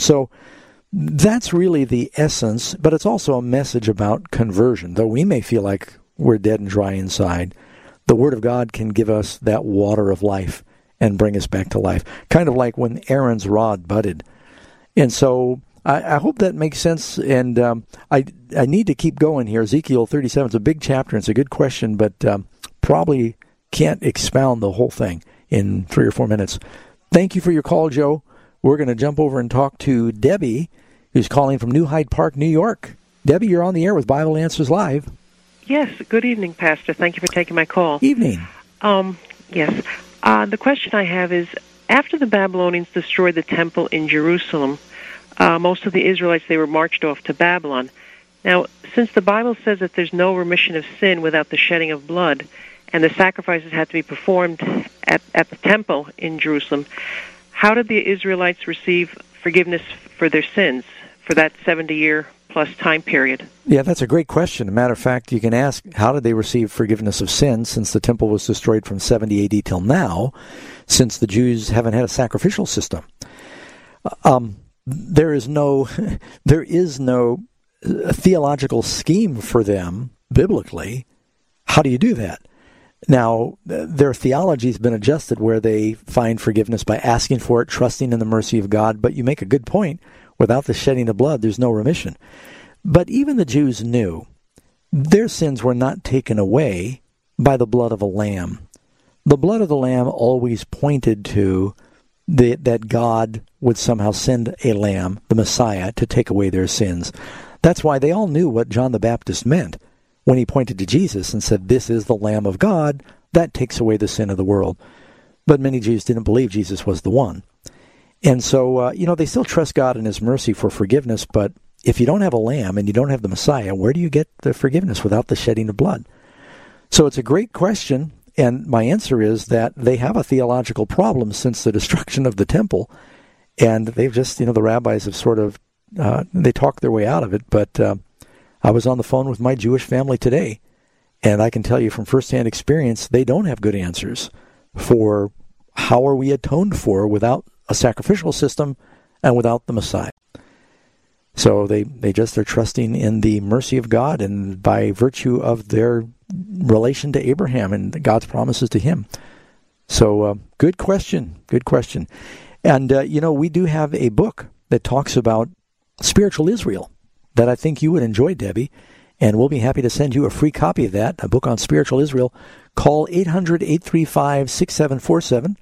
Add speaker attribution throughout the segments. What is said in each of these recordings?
Speaker 1: So that's really the essence, but it's also a message about conversion. Though we may feel like we're dead and dry inside, the Word of God can give us that water of life and bring us back to life. Kind of like when Aaron's rod budded. And so I hope that makes sense, and I need to keep going here. Ezekiel 37 is a big chapter, and it's a good question, but probably can't expound the whole thing in 3 or 4 minutes. Thank you for your call, Joe. We're going to jump over and talk to Debbie, who's calling from New Hyde Park, New York. Debbie, you're on the air with Bible Answers Live.
Speaker 2: Yes, good evening, Pastor. Thank you for taking my call.
Speaker 1: Evening.
Speaker 2: Yes. The question I have is, after the Babylonians destroyed the temple in Jerusalem, most of the Israelites, they were marched off to Babylon. Now, since the Bible says that there's no remission of sin without the shedding of blood, and the sacrifices had to be performed at the temple in Jerusalem, how did the Israelites receive forgiveness for their sins for that 70-year-plus time period?
Speaker 1: Yeah, that's a great question. As a matter of fact, you can ask, how did they receive forgiveness of sins since the temple was destroyed from 70 AD till now, since the Jews haven't had a sacrificial system? There is no theological scheme for them biblically. How do you do that? Now, their theology has been adjusted where they find forgiveness by asking for it, trusting in the mercy of God. But you make a good point. Without the shedding of blood, there's no remission. But even the Jews knew their sins were not taken away by the blood of a lamb. The blood of the lamb always pointed to that God would somehow send a lamb, the Messiah, to take away their sins. That's why they all knew what John the Baptist meant when he pointed to Jesus and said, "This is the Lamb of God that takes away the sin of the world." But many Jews didn't believe Jesus was the one. And so, they still trust God in his mercy for forgiveness, but if you don't have a lamb and you don't have the Messiah, where do you get the forgiveness without the shedding of blood? So it's a great question, and my answer is that they have a theological problem since the destruction of the temple, and they've just, the rabbis have sort of, they talked their way out of it, but I was on the phone with my Jewish family today, and I can tell you from firsthand experience, they don't have good answers for how are we atoned for without a sacrificial system and without the Messiah. So they just are trusting in the mercy of God and by virtue of their relation to Abraham and God's promises to him. So good question. And, we do have a book that talks about spiritual Israel that I think you would enjoy, Debbie, and we'll be happy to send you a free copy of that, a book on spiritual Israel. Call 800-835-6747,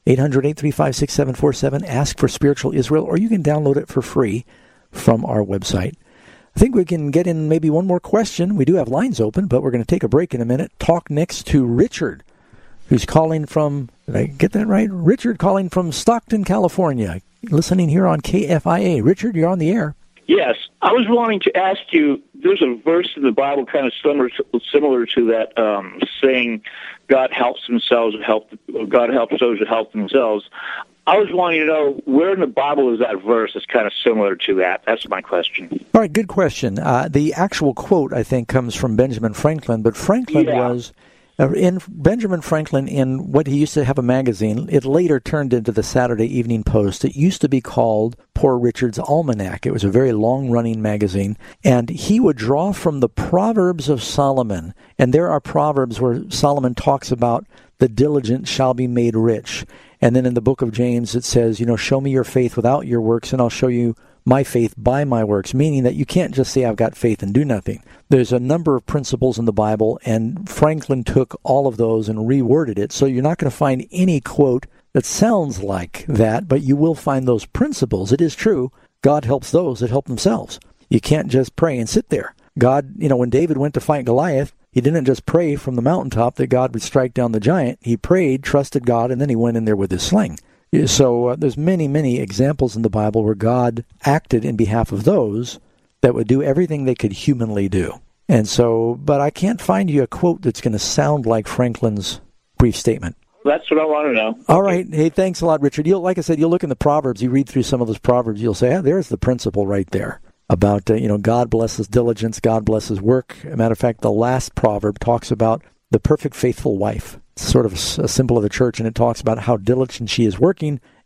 Speaker 1: 800-835-6747, ask for Spiritual Israel, or you can download it for free from our website. I think we can get in maybe one more question. We do have lines open, but we're going to take a break in a minute. Talk next to Richard, who's calling from, did I get that right? Richard calling from Stockton, California, listening here on KFIA. Richard, you're on the air.
Speaker 3: Yes. I was wanting to ask you, there's a verse in the Bible kind of similar to that, saying God helps themselves, God helps those who help themselves. I was wanting to know, where in the Bible is that verse that's kind of similar to that? That's my question.
Speaker 1: All right, good question. The actual quote, I think, comes from Benjamin Franklin, but Franklin was... In Benjamin Franklin, in what he used to have a magazine, it later turned into the Saturday Evening Post. It used to be called Poor Richard's Almanac. It was a very long-running magazine, and he would draw from the Proverbs of Solomon. And there are Proverbs where Solomon talks about the diligent shall be made rich. And then in the book of James, it says, show me your faith without your works, and I'll show you my faith by my works, meaning that you can't just say I've got faith and do nothing. There's a number of principles in the Bible, and Franklin took all of those and reworded it, so you're not going to find any quote that sounds like that, but you will find those principles. It is true, God helps those that help themselves. You can't just pray and sit there. God, when David went to fight Goliath, he didn't just pray from the mountaintop that God would strike down the giant. He prayed, trusted God, and then he went in there with his sling. So there's many, many examples in the Bible where God acted in behalf of those that would do everything they could humanly do. And so, but I can't find you a quote that's going to sound like Franklin's brief statement.
Speaker 3: That's what I want to know.
Speaker 1: All right. Hey, thanks a lot, Richard. Like I said, you'll look in the Proverbs, you read through some of those Proverbs, you'll say, there's the principle right there about, God blesses diligence, God blesses work. As a matter of fact, the last proverb talks about the perfect faithful wife. It's sort of a symbol of the church, and it talks about how diligent she is working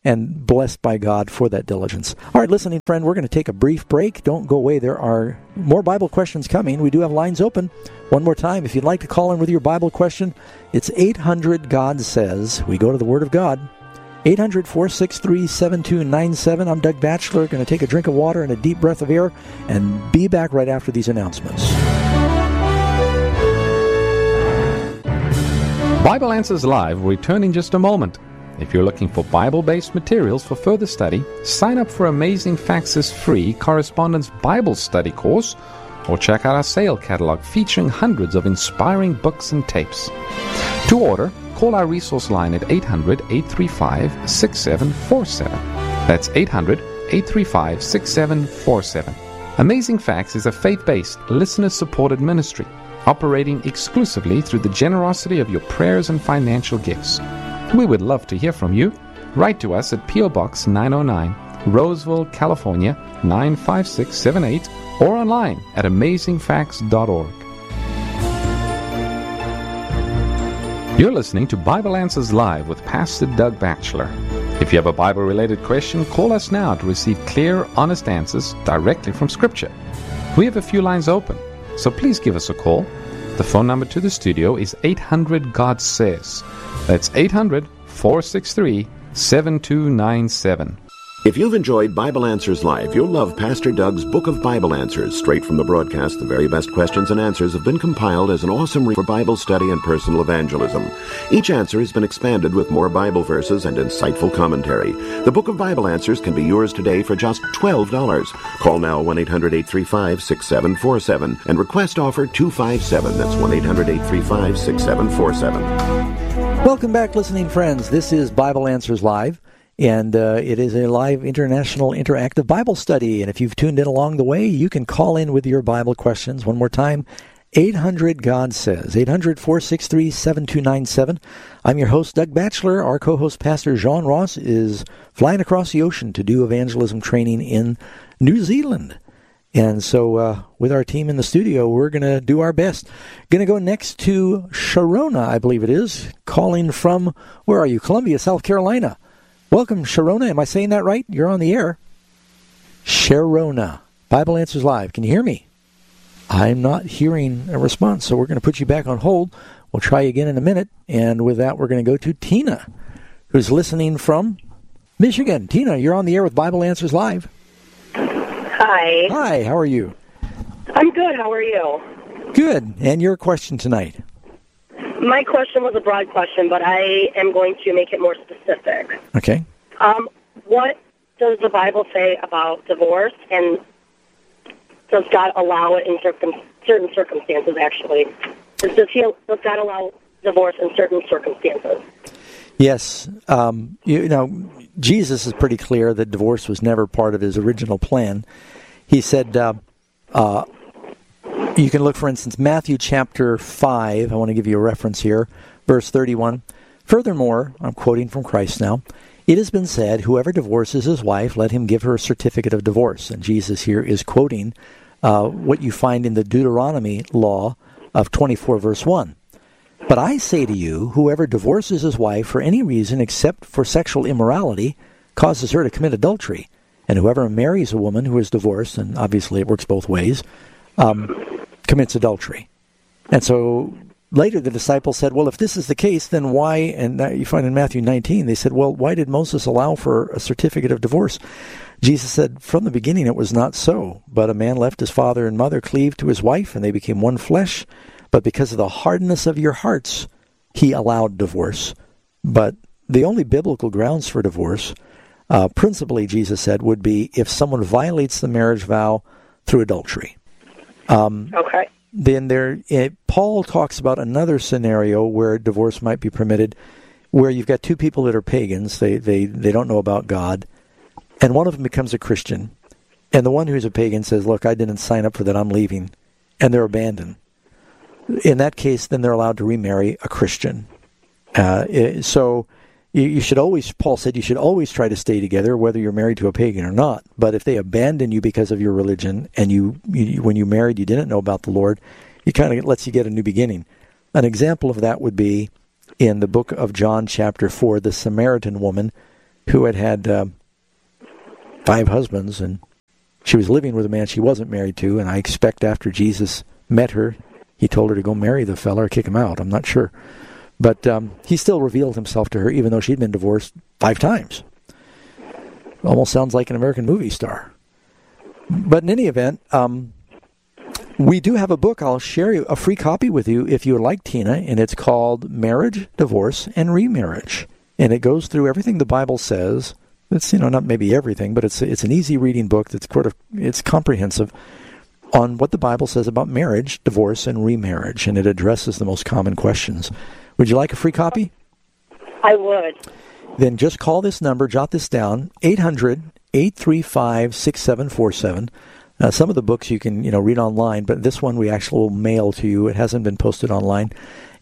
Speaker 1: and blessed by God for that diligence. All right, listening friend, we're going to take a brief break. Don't go away. There are more Bible questions coming. We do have lines open. One more time, if you'd like to call in with your Bible question, it's 800-GOD-SAYS. We go to the Word of God. 800-463-7297. I'm Doug Batchelor. Going to take a drink of water and a deep breath of air and be back right after these announcements.
Speaker 4: Bible Answers Live will return in just a moment. If you're looking for Bible-based materials for further study, sign up for Amazing Facts' free Correspondence Bible Study course, or check out our sale catalog featuring hundreds of inspiring books and tapes. To order, call our resource line at 800-835-6747. That's 800-835-6747. Amazing Facts is a faith-based, listener-supported ministry operating exclusively through the generosity of your prayers and financial gifts. We would love to hear from you. Write to us at P.O. Box 909, Roseville, California, 95678, or online at amazingfacts.org. You're listening to Bible Answers Live with Pastor Doug Batchelor. If you have a Bible-related question, call us now to receive clear, honest answers directly from Scripture. We have a few lines open, so please give us a call. The phone number to the studio is 800-GOD-SAYS. That's 800-463-7297.
Speaker 5: If you've enjoyed Bible Answers Live, you'll love Pastor Doug's Book of Bible Answers. Straight from the broadcast, the very best questions and answers have been compiled as an awesome read for Bible study and personal evangelism. Each answer has been expanded with more Bible verses and insightful commentary. The Book of Bible Answers can be yours today for just $12. Call now 1-800-835-6747 and request offer 257. That's 1-800-835-6747.
Speaker 1: Welcome back, listening friends. This is Bible Answers Live. And it is a live international interactive Bible study. And if you've tuned in along the way, you can call in with your Bible questions. One more time, 800-GOD-SAYS, 800-463-7297. I'm your host, Doug Batchelor. Our co-host, Pastor John Ross, is flying across the ocean to do evangelism training in New Zealand. And so with our team in the studio, we're going to do our best. Going to go next to Sharona, I believe it is, calling from, where are you? Columbia, South Carolina. Welcome, Sharona. Am I saying that right? You're on the air. Sharona, Bible Answers Live. Can you hear me? I'm not hearing a response, so we're going to put you back on hold. We'll try again in a minute. And with that, we're going to go to Tina, who's listening from Michigan. Tina, you're on the air with Bible Answers Live.
Speaker 6: Hi.
Speaker 1: Hi, how are you?
Speaker 6: I'm good. How are you?
Speaker 1: Good. And your question tonight?
Speaker 6: My question was a broad question, but I am going to make it more specific.
Speaker 1: Okay.
Speaker 6: What does the Bible say about divorce, and does God allow it in certain circumstances, actually? Does God allow divorce in certain circumstances?
Speaker 1: Yes. Jesus is pretty clear that divorce was never part of his original plan. He said, you can look, for instance, Matthew chapter 5. I want to give you a reference here. Verse 31. Furthermore, I'm quoting from Christ now, it has been said, whoever divorces his wife, let him give her a certificate of divorce. And Jesus here is quoting what you find in the Deuteronomy law of 24 verse 1. But I say to you, whoever divorces his wife for any reason except for sexual immorality causes her to commit adultery. And whoever marries a woman who is divorced, and obviously it works both ways, commits adultery. And so later the disciples said, well, if this is the case, then why, and you find in Matthew 19, they said, well, why did Moses allow for a certificate of divorce? Jesus said, from the beginning it was not so, but a man left his father and mother, cleaved to his wife, and they became one flesh. But because of the hardness of your hearts, he allowed divorce. But the only biblical grounds for divorce, principally, Jesus said, would be if someone violates the marriage vow through adultery.
Speaker 6: Okay.
Speaker 1: Then Paul talks about another scenario where divorce might be permitted, where you've got two people that are pagans, they don't know about God, and one of them becomes a Christian, and the one who's a pagan says, look, I didn't sign up for that, I'm leaving, and they're abandoned. In that case, then they're allowed to remarry a Christian. So you should always, Paul said, you should always try to stay together, whether you're married to a pagan or not. But if they abandon you because of your religion, and you when you married, you didn't know about the Lord, it kind of lets you get a new beginning. An example of that would be in the book of John, chapter 4, the Samaritan woman who had 5 husbands, and she was living with a man she wasn't married to, and I expect after Jesus met her, he told her to go marry the fella or kick him out. I'm not sure. But he still revealed himself to her, even though she'd been divorced 5 times. Almost sounds like an American movie star. But in any event, we do have a book. I'll share a free copy with you if you would like, Tina, and it's called Marriage, Divorce, and Remarriage. And it goes through everything the Bible says. It's, not maybe everything, but it's an easy reading book that's it's comprehensive on what the Bible says about marriage, divorce, and remarriage, and it addresses the most common questions. Would you like a free copy?
Speaker 6: I would.
Speaker 1: Then just call this number, jot this down, 800-835-6747. Some of the books you can, read online, but this one we actually will mail to you. It hasn't been posted online.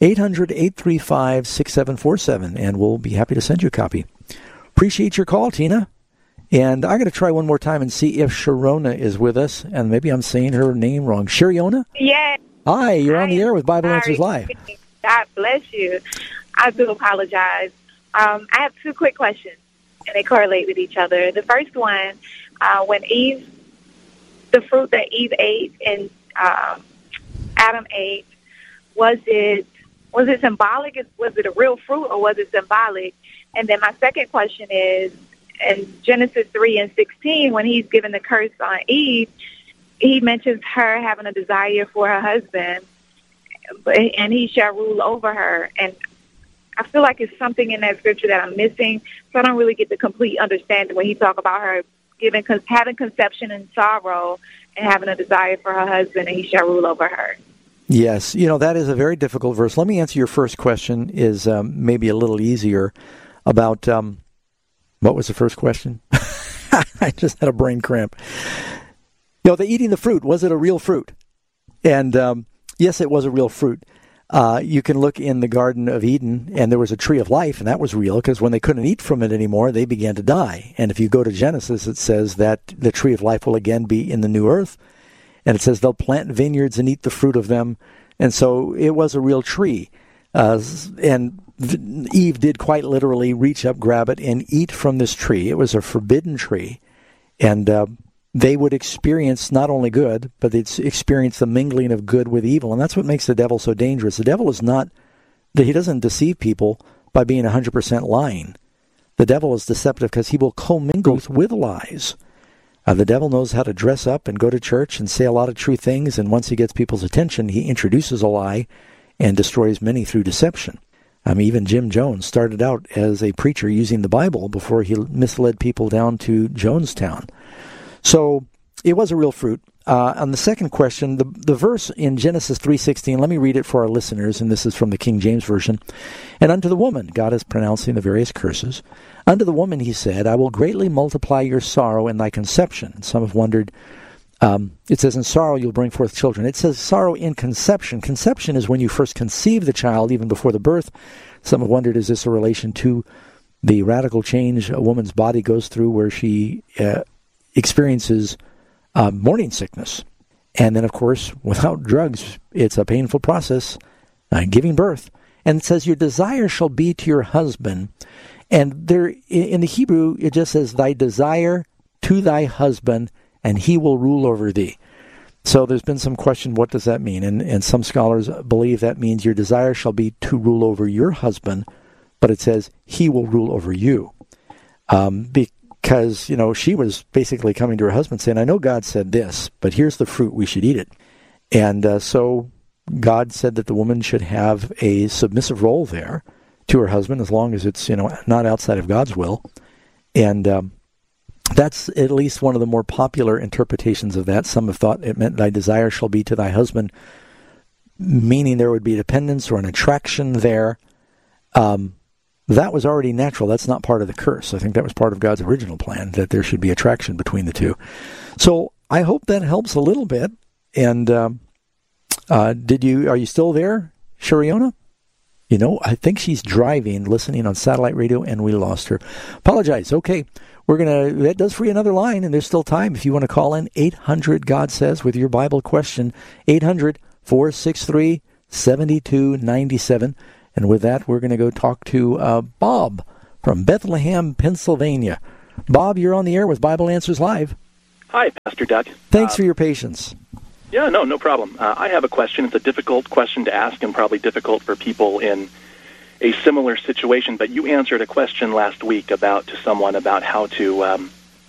Speaker 1: 800-835-6747, and we'll be happy to send you a copy. Appreciate your call, Tina. And I got to try one more time and see if Sharona is with us. And maybe I'm saying her name wrong. Shariona?
Speaker 7: Yes.
Speaker 1: Hi, you're on the air with Bible Answers Live.
Speaker 7: God bless you. I do apologize. I have 2 quick questions, and they correlate with each other. The first one, when the fruit that Eve ate and Adam ate, was it symbolic? Was it a real fruit, or was it symbolic? And then my second question is, in Genesis 3:16, when he's given the curse on Eve, he mentions her having a desire for her husband, and he shall rule over her. And I feel like it's something in that scripture that I'm missing, so I don't really get the complete understanding when he talk about her having conception in sorrow and having a desire for her husband, and he shall rule over her.
Speaker 1: Yes, that is a very difficult verse. Let me answer your first question, is maybe a little easier, about, what was the first question? I just had a brain cramp. The eating the fruit, was it a real fruit? And yes, it was a real fruit. You can look in the Garden of Eden, and there was a tree of life, and that was real, because when they couldn't eat from it anymore, they began to die. And if you go to Genesis, it says that the tree of life will again be in the new earth. And it says they'll plant vineyards and eat the fruit of them. And so it was a real tree. And Eve did quite literally reach up, grab it, and eat from this tree. It was a forbidden tree. And they would experience not only good, but they'd experience the mingling of good with evil. And that's what makes the devil so dangerous. The devil is not, that he doesn't deceive people by being 100% lying. The devil is deceptive because he will commingle with lies. The devil knows how to dress up and go to church and say a lot of true things, and once he gets people's attention, he introduces a lie and destroys many through deception. Even Jim Jones started out as a preacher using the Bible before he misled people down to Jonestown. So it was a real fruit. On the second question, the verse in Genesis 3:16, let me read it for our listeners, and this is from the King James Version. And unto the woman, God is pronouncing the various curses, unto the woman he said, I will greatly multiply your sorrow in thy conception. And some have wondered, it says, in sorrow you'll bring forth children. It says sorrow in conception. Conception is when you first conceive the child, even before the birth. Some have wondered, is this a relation to the radical change a woman's body goes through where she experiences morning sickness? And then, of course, without drugs, it's a painful process, giving birth. And it says, your desire shall be to your husband. And there, in the Hebrew, it just says, thy desire to thy husband, and he will rule over thee. So there's been some question, what does that mean? And some scholars believe that means your desire shall be to rule over your husband, but it says he will rule over you. Because, she was basically coming to her husband saying, I know God said this, but here's the fruit, we should eat it. And so God said that the woman should have a submissive role there to her husband, as long as it's, not outside of God's will. And that's at least one of the more popular interpretations of that. Some have thought it meant thy desire shall be to thy husband, meaning there would be dependence or an attraction there. That was already natural. That's not part of the curse. I think that was part of God's original plan, that there should be attraction between the two. So I hope that helps a little bit. And are you still there, Shariona? I think she's driving, listening on satellite radio, and we lost her. Apologize. Okay, that does free another line, and there's still time. If you want to call in, 800-GOD-SAYS with your Bible question, 800-463-7297. And with that, we're going to go talk to Bob from Bethlehem, Pennsylvania. Bob, you're on the air with Bible Answers Live.
Speaker 8: Hi, Pastor Doug.
Speaker 1: Thanks for your patience.
Speaker 8: Yeah, no problem. I have a question. It's a difficult question to ask and probably difficult for people in a similar situation, but you answered a question last week to someone about how to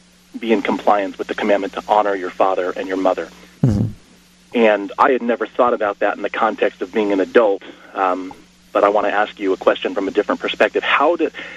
Speaker 8: be in compliance with the commandment to honor your father and your mother.
Speaker 1: Mm-hmm.
Speaker 8: And I had never thought about that in the context of being an adult, but I want to ask you a question from a different perspective. How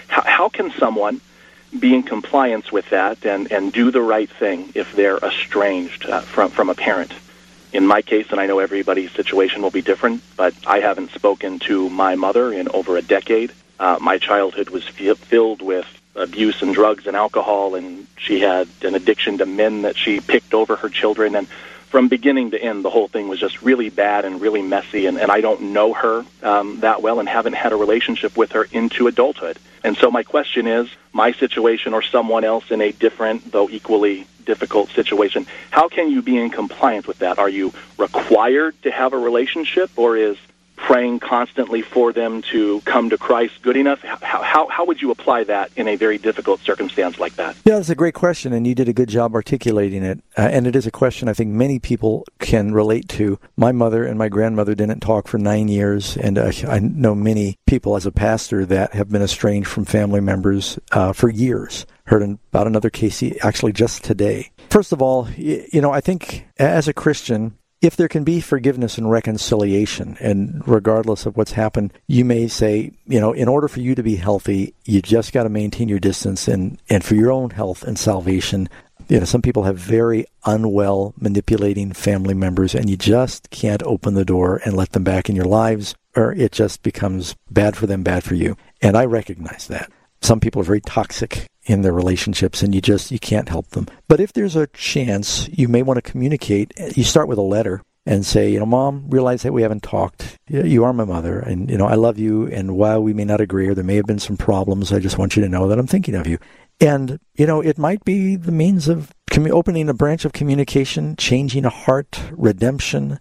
Speaker 8: can someone be in compliance with that and do the right thing if they're estranged from a parent? In my case, and I know everybody's situation will be different, but I haven't spoken to my mother in over a decade. My childhood was filled with abuse and drugs and alcohol, and she had an addiction to men that she picked over her children. And from beginning to end, the whole thing was just really bad and really messy, and I don't know her that well and haven't had a relationship with her into adulthood. And so my question is, my situation or someone else in a different, though equally difficult situation, how can you be in compliance with that? Are you required to have a relationship, or is praying constantly for them to come to Christ good enough? How would you apply that in a very difficult circumstance like that?
Speaker 1: Yeah, that's a great question, and you did a good job articulating it. And it is a question I think many people can relate to. My mother and my grandmother didn't talk for 9 years, and I know many people as a pastor that have been estranged from family members for years. Heard about another case actually just today. First of all, I think as a Christian, if there can be forgiveness and reconciliation, and regardless of what's happened, you may say, in order for you to be healthy, you just got to maintain your distance, and for your own health and salvation. Some people have very unwell, manipulating family members, and you just can't open the door and let them back in your lives, or it just becomes bad for them, bad for you. And I recognize that. Some people are very toxic in their relationships, and you can't help them. But if there's a chance, you may want to communicate. You start with a letter and say, Mom, realize that we haven't talked. You are my mother, and, I love you, and while we may not agree, or there may have been some problems, I just want you to know that I'm thinking of you. And, it might be the means of opening a branch of communication, changing a heart, redemption.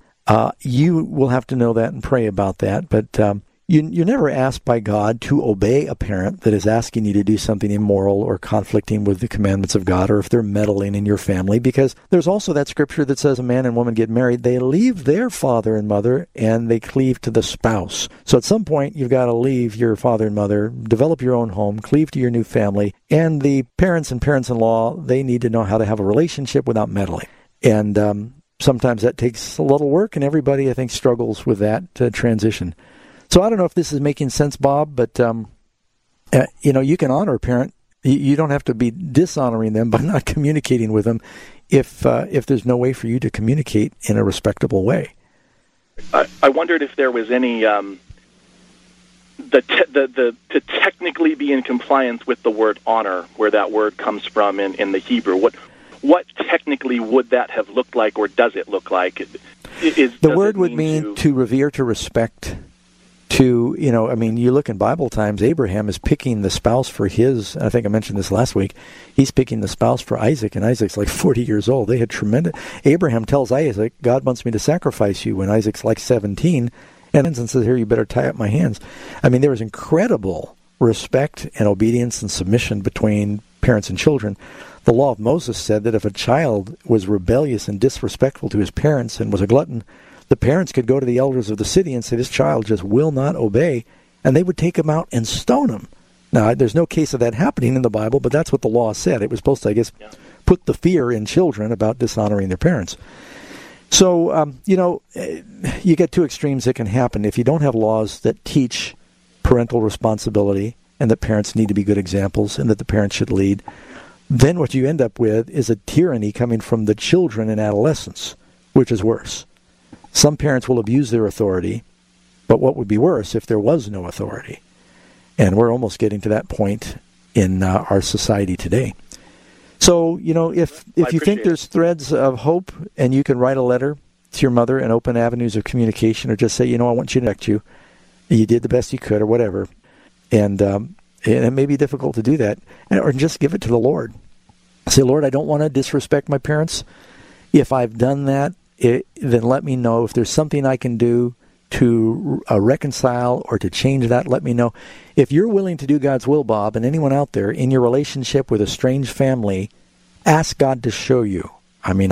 Speaker 1: You will have to know that and pray about that, but You're never asked by God to obey a parent that is asking you to do something immoral or conflicting with the commandments of God, or if they're meddling in your family, because there's also that scripture that says a man and woman get married, they leave their father and mother, and they cleave to the spouse. So at some point, you've got to leave your father and mother, develop your own home, cleave to your new family, and the parents and parents-in-law, they need to know how to have a relationship without meddling. And sometimes that takes a little work, and everybody, I think, struggles with that transition. So I don't know if this is making sense, Bob, but, you can honor a parent. You don't have to be dishonoring them by not communicating with them if there's no way for you to communicate in a respectable way.
Speaker 8: I wondered if there was any, to technically be in compliance with the word honor, where that word comes from in the Hebrew. What technically would that have looked like, or does it look like?
Speaker 1: The word would mean to revere, to respect. You look in Bible times, Abraham is picking the spouse for his, I think I mentioned this last week, he's picking the spouse for Isaac, and Isaac's like 40 years old. They had tremendous, Abraham tells Isaac, God wants me to sacrifice you when Isaac's like 17, and says, here, you better tie up my hands. There was incredible respect and obedience and submission between parents and children. The law of Moses said that if a child was rebellious and disrespectful to his parents and was a glutton, the parents could go to the elders of the city and say, this child just will not obey, and they would take him out and stone him. Now, there's no case of that happening in the Bible, but that's what the law said. It was supposed to, I guess, put the fear in children about dishonoring their parents. So, you get two extremes that can happen. If you don't have laws that teach parental responsibility and that parents need to be good examples and that the parents should lead, then what you end up with is a tyranny coming from the children in adolescence, which is worse. Some parents will abuse their authority, but what would be worse if there was no authority? And we're almost getting to that point in our society today. So, if you think there's threads of hope and you can write a letter to your mother and open avenues of communication, or just say, I want you to connect you. You did the best you could, or whatever. And it may be difficult to do that. Or just give it to the Lord. Say, Lord, I don't want to disrespect my parents. If I've done that, then let me know. If there's something I can do to reconcile or to change that, let me know. If you're willing to do God's will, Bob, and anyone out there in your relationship with a strange family, ask God to show you. I mean,